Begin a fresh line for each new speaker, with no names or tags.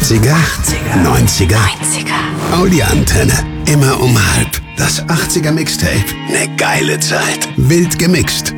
80er, 90er, Audi-Antenne. Immer um halb. Das 80er Mixtape. Ne geile Zeit. Wild gemixt.